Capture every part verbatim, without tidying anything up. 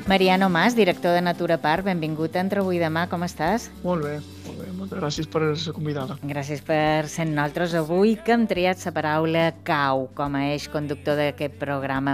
Mariano Mas, director de Natura Park, benvingut a Entre avui i demà, com estàs? Molt bé, molt bé, moltes gràcies per ser convidada. Gràcies per ser amb nosaltres avui, que hem triat la paraula cau com a eix conductor d'aquest programa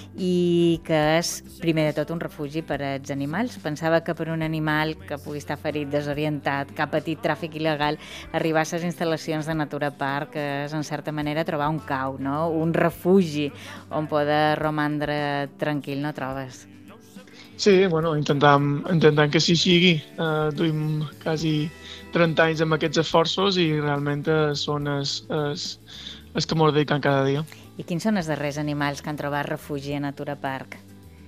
i que és, primer de tot, un refugi per als animals. Pensava que per un animal que pugui estar ferit, desorientat, que ha patit tràfic il·legal, arribar a les instal·lacions de Natura Park és, en certa manera, trobar un cau, no? Un refugi on poder romandre tranquil, no trobes? Sí, bueno, intentam, intentam que sí sigui. Uh, duim quasi trenta anys amb aquests esforços i realment uh, són els, els, els que m'ho dediquen cada dia. I quins són els darrers animals que han trobat refugi a Natura Park?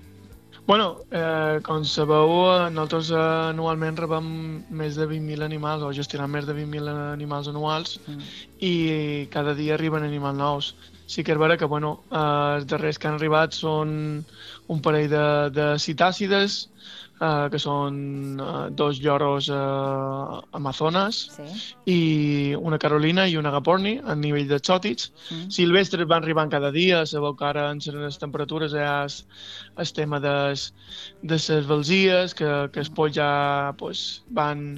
Bueno, eh, com sabeu, nosaltres eh, anualment rebem més de vint mil animals, o gestionem més de vint mil animals anuals, mm. i cada dia arriben animals nous. Sí que és vera que, bueno, eh, els darrers que han arribat són un parell de, de citàcides, eh, que són eh, dos lloros eh, amazones, sí. I una carolina i una agaporni a nivell d'exòtics. Mm. Silvestres van arribant cada dia, sabeu que ara en les temperatures hi ha el tema de les velzies, que, que els polls ja pues, van,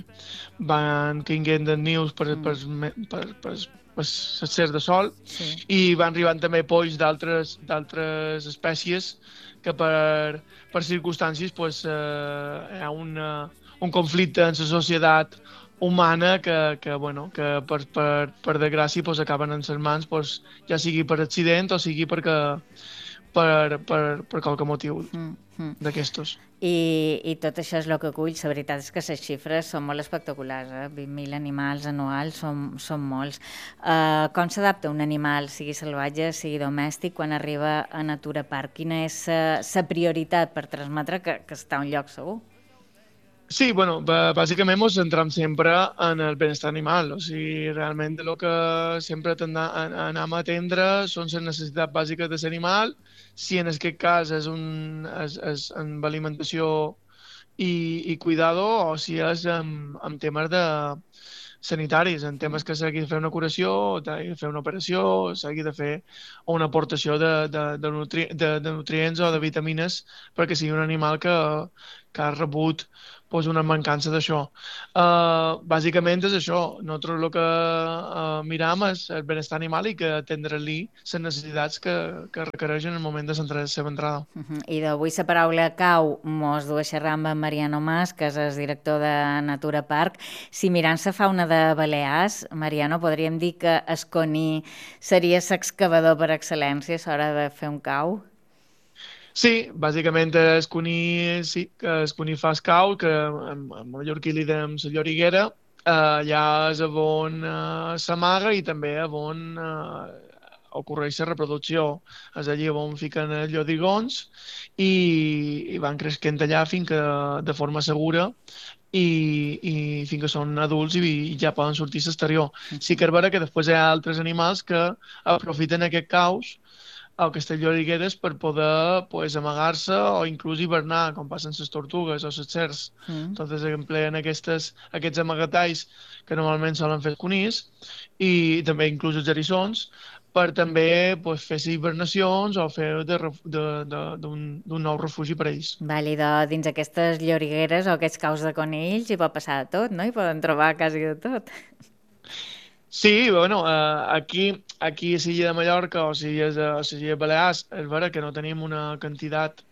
van caient dels nius per, mm. per, per, per, per les sers de sol, sí. I van arribant també polls d'altres d'altres espècies que per, per circumstàncies pues, eh, hi ha una, un conflicte en la societat humana que, que, bueno, que per, per, per desgràcia pues, acaben en les mans, pues, ja sigui per accident o sigui perquè per, per, per qualque motiu mm, mm. d'aquestos. I, I tot això és el que acull. La veritat és que les xifres són molt espectaculars, eh? vint mil animals anuals són, són molts. Uh, com s'adapta un animal, sigui salvatge, sigui domèstic, quan arriba a Natura Park? Quina és la prioritat per transmetre que, que està a un lloc segur? Sí, bueno, bàsicament ens centrem sempre en el benestar animal, o sigui, realment el que sempre anem a atendre són les necessitats bàsiques de l'animal, si en aquest cas és, un, és, és amb alimentació i, i cuidado, o si és amb, amb temes de sanitaris, en temes que s'hagi de fer una curació, s'hagi de fer una operació, s'hagi de fer una aportació de, de, de, nutri, de, de nutrients o de vitamines perquè sigui un animal que, que ha rebut pues, una mancança d'això. Uh, bàsicament és això. Nosaltres el que uh, miram és el benestar animal i que atendre-li les necessitats que, que requereix en el moment de la seva entrada. Uh -huh. I d'avui la paraula cau mos du a xerrar amb Mariano Mas, que és el director de Natura Park. Si mirant la fauna de Balears, Mariano, podríem dir que el coní seria l'excavador per excel·lència a l'hora de fer un cau? Sí, bàsicament el cuní, sí, que el cuní fa el cau, que en, en mallorquí li dèiem la lloriguera, eh, allà és on eh, s'amaga i també on eh, ocorreix la reproducció. És allí on fiquen els llodigons i, i van creixent allà fins que de forma segura i, i fins que són adults i, i ja poden sortir a l'exterior. Sí que és vera que després hi ha altres animals que aprofiten aquest caus o aquestes llorigueres per poder pues, amagar-se o inclús hivernar, com passen les tortugues o les serps. Mm. Entonces empleen aquestes, aquests amagatalls que normalment solen fer els conills i també inclús els eriçons per també pues, fer hibernacions o fer d'un nou refugi per a ells. Vale, de, dins aquestes llorigueres o aquests caus de conills hi pot passar de tot, no? Hi poden trobar quasi de tot. Sí, bueno, uh, aquí, aquí a l'illa de Mallorca o a l'illa de Balears és vera que no tenim una quantitat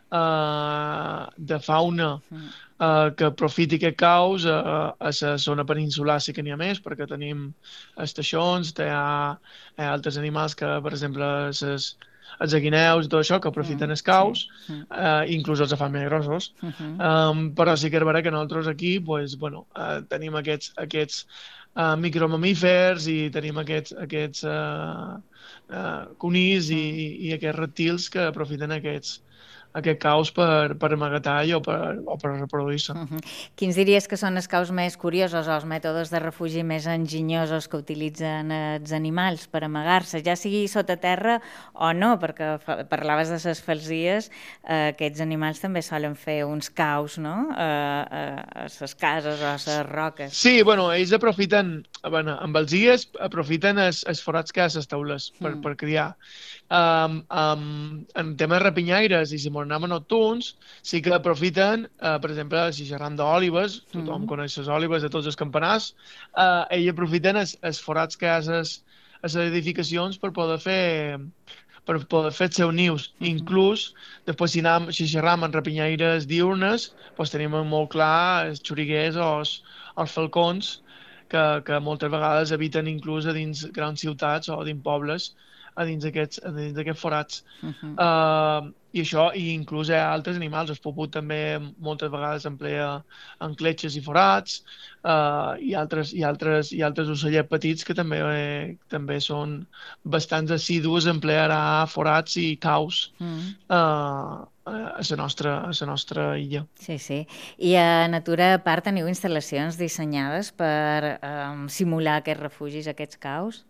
uh, de fauna uh, que aprofiti aquest caus. Uh, a la zona peninsular sí que n'hi ha més, perquè tenim estacions, hi ha, hi ha altres animals que, per exemple, ses, els aguineus i tot això, que aprofiten mm, els caus, sí. uh, inclús els fan més grossos. Uh -huh. um, però sí que és vera que nosaltres aquí pues, bueno, uh, tenim aquests, aquests Uh, micromamífers i tenim aquests, aquests uh, uh, conills i, i, i aquests reptils que aprofiten aquests, aquest caus per, per amagatall o per, o per reproduir-se. Uh -huh. Quins diries que són els caus més curiosos o els mètodes de refugi més enginyosos que utilitzen els animals per amagar-se, ja sigui sota terra o no, perquè parlaves de les falsies, eh, aquests animals també solen fer uns caus, no?, a, a, a les cases o a les roques. Sí, bueno, ells aprofiten, bueno, amb els dies aprofiten els, els forats que hi ha a les taules. per, Mm. per criar. Um, um, en temes rapinyaires i si mos anem a nocturns, sí que aprofiten, uh, per exemple, si xerram d'òlibes, tothom Mm. coneix les òlibes de tots els campanars, uh, ells aprofiten els, els forats que hi ha a les, a les edificacions per poder fer per poder fer els seus nius. Mhm. Inclús, després, si, anem, si xerram en rapinyaires diurnes, doncs tenim molt clar els xoriguers o els, els falcons, que, que moltes vegades habiten inclús a dins grans ciutats o dins pobles, a dins d'aquests a dins d'aquests forats. Mhm. Uh, I això, i inclús hi ha altres animals. El puput també moltes vegades emplea en cletxes i forats, uh, i altres, i altres, i altres ocellets petits que també, eh, també són bastants assidus a emplear a forats i caus Mm. uh, a la nostra, a la nostra illa. Sí, sí. I a Natura a part teniu instal·lacions dissenyades per um, simular aquests refugis, aquests caus?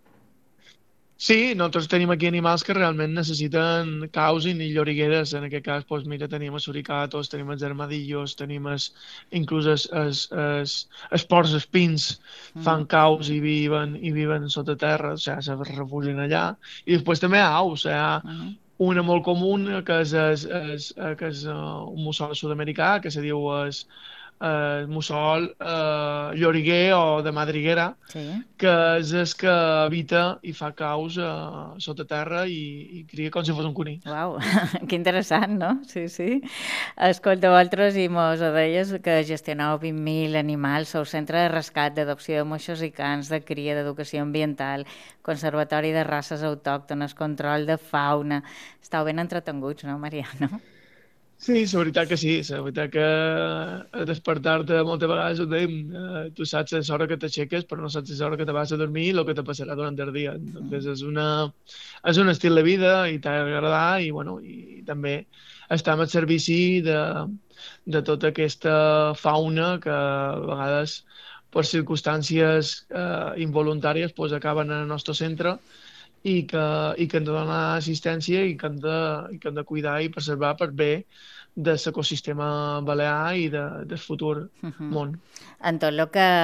Sí, nosaltres tenim aquí animals que realment necessiten caus i llorigueres. En aquest cas, doncs, mira, tenim els suricatos, tenim els armadillos, tenim els, inclús els, els, els, els porcs espins Mm. fan caus i viven, i viven sota terra, o sigui, se refugien allà. I després també hi ha aus, hi ha Mm. una molt comuna que és, és, és, que és uh, un mussol sud-americà, que se diu és, eh, mussol eh, lloriguer o de madriguera, Sí. que és el que habita i fa caus eh, sota terra i, i cria com si fos un cuní. Uau, que interessant, no? Sí, sí. Escolta, vosaltres i mos ho deies que gestioneu vint mil animals, sou centre de rescat, d'adopció de moixos i cans, de cria, d'educació ambiental, conservatori de races autòctones, control de fauna. Estàu ben entretenguts, no, Mariano? Sí, la veritat que sí, la veritat que a despertar-te moltes vegades ho dèiem, eh, tu saps l'hora que t'aixeques però no saps l'hora que te vas a dormir i el que te passarà durant el dia. Entonces és una, és un estil de vida i t'ha d'agradar i, bueno, i també estem al servici de, de tota aquesta fauna que a vegades per circumstàncies eh, involuntàries pues, acaben en el nostre centre i que, i que hem de donar assistència i que hem de, i que hem de cuidar i preservar per bé de l'ecosistema balear i de, del futur Mhm. món. En tot el que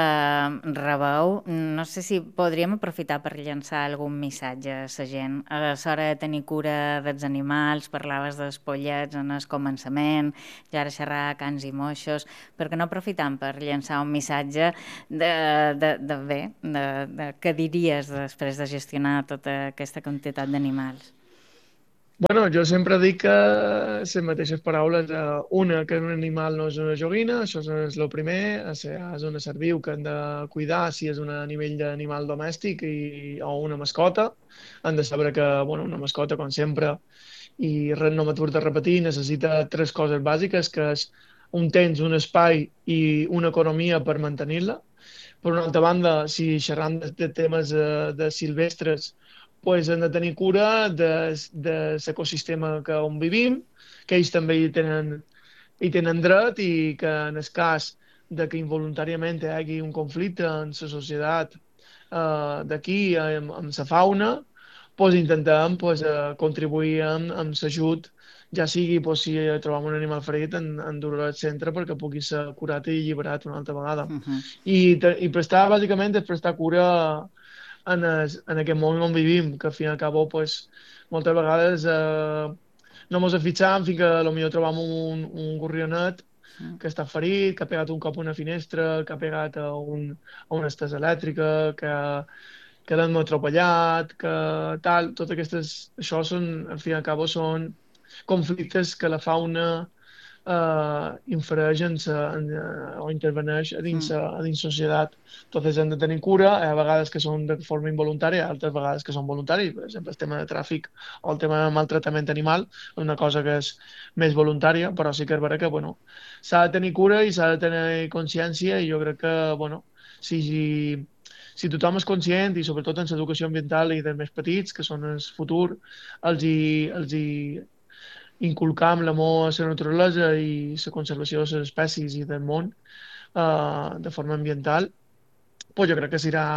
rebeu, no sé si podríem aprofitar per llançar algun missatge a la gent. A l'hora de tenir cura dels animals, parlaves dels pollets en el començament, ja ara xerrar cans i moixos, perquè no aprofitam per llançar un missatge de, de, de bé, de, de, què diries després de gestionar tota aquesta quantitat d'animals? Bueno, jo sempre dic que les mateixes paraules, eh, una, que un animal no és una joguina, això és el primer, o sigui, és una serviu que hem de cuidar si és un nivell d'animal domèstic i, o una mascota. Han de saber que, bueno, una mascota, com sempre, i re- no m'atur de repetir, necessita tres coses bàsiques, que és un temps, un espai i una economia per mantenir-la. Per una altra banda, si xerram de, de temes eh, de silvestres, pues hem de tenir cura de, de l'ecosistema que on vivim, que ells també hi tenen, hi tenen dret i que en el cas de que involuntàriament hi hagi un conflicte en la societat eh, d'aquí amb, amb la fauna, pues intentem pues, eh, contribuir amb, amb l'ajut, ja sigui pues, si trobam un animal ferit en, en dur al centre perquè pugui ser curat i alliberat una altra vegada. Uh -huh. I, te- i prestar, bàsicament, és prestar cura en, es, en aquest món on vivim, que al fin i al cabo, pues, moltes vegades eh, no mos fixam fins que potser trobam un, un gorrionet que està ferit, que ha pegat un cop a una finestra, que ha pegat a, un, a una estesa elèctrica, que, que l'han atropellat, que tal, totes aquestes, això són, al fin i al cabo, són conflictes que la fauna eh, infereix en sa, en, eh, o interveneix a dins, Mm. a dins societat. Entonces hem de tenir cura, eh, a vegades que són de forma involuntària, altres vegades que són voluntaris, per exemple, el tema de tràfic o el tema de maltractament animal, és una cosa que és més voluntària, però sí que és vera que, bueno, s'ha de tenir cura i s'ha de tenir consciència i jo crec que, bueno, si, si tothom és conscient i sobretot en l'educació ambiental i dels més petits, que són el futur, els hi, els hi inculcar amb l'amor a la naturalesa i la conservació de les espècies i del món eh, de forma ambiental, pues jo crec que serà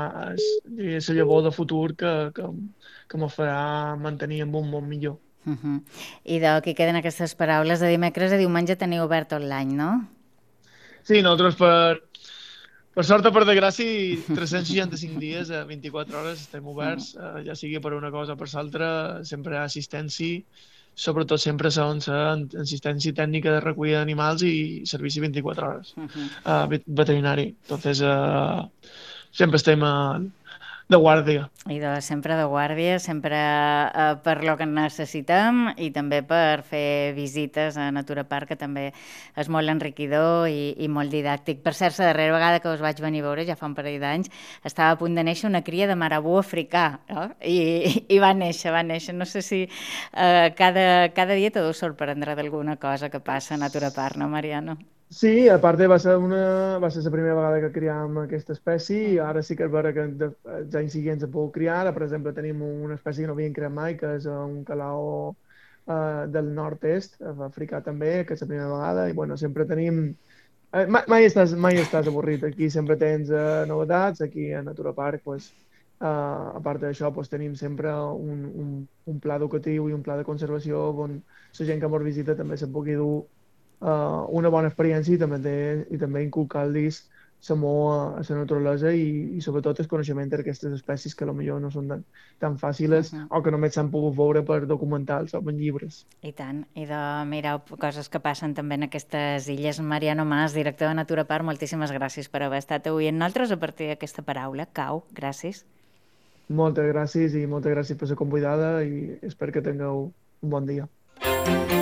la llavor de futur que, que, que me farà mantenir en un món millor. Uh -huh. I d'aquí queden aquestes paraules. De dimecres a diumenge teniu obert tot l'any, no? Sí, nosaltres per, Per sort o per desgràcia, tres-cents seixanta-cinc dies, a vint-i-quatre hores, estem oberts, eh, ja sigui per una cosa o per l'altra, sempre hi ha assistència, sobretot sempre segons la assistència tècnica de recollida d'animals i servici vint-i-quatre hores, Uh -huh. uh, veterinari. Entonces, uh, sempre estem uh, de guàrdia. I de sempre de guàrdia, sempre eh, per lo que necessitem i també per fer visites a Natura Park, que també és molt enriquidor i, i molt didàctic. Per cert, la darrera vegada que us vaig venir a veure, ja fa un parell d'anys, estava a punt de néixer una cria de marabú africà, no? I, i va néixer, va néixer. No sé si eh, cada, cada dia te deu sorprendre d'alguna cosa que passa a Natura Park, no, Mariano? Sí, a part va ser una, va ser la primera vegada que criàvem aquesta espècie i Uh-huh. ara sí que és vera que de, els anys seguents se pot criar. Ara, per exemple, tenim una espècie que no havíem creat mai, que és un calao uh, del nord-est, africà també, que és la primera vegada, i bueno, sempre tenim... Eh, mai, mai, estàs, mai estàs avorrit, aquí sempre tens uh, novetats, aquí a Natura Park, pues, uh, a part d'això, pues, tenim sempre un, un, un pla educatiu i un pla de conservació on la gent que ens visita també se pugui dur uh, una bona experiència i també, i també inculcar-los l'amor a, a la naturalesa i, i sobretot el coneixement d'aquestes espècies que potser no són tan, tan fàcils Uh-huh. o que només s'han pogut veure per documentals o en llibres. I tant, i de mirar coses que passen també en aquestes illes. Mariano Mas, director de Natura Park, moltíssimes gràcies per haver estat avui amb nosaltres a partir d'aquesta paraula. Cau, gràcies. Moltes gràcies i moltes gràcies per la convidada i espero que tingueu un bon dia.